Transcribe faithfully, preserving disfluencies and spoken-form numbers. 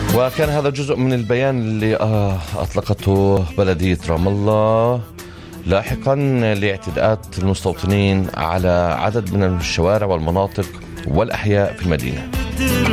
وكان هذا جزء من البيان اللي أطلقته بلدية رام الله لاحقا لاعتداءات المستوطنين على عدد من الشوارع والمناطق والأحياء في المدينة.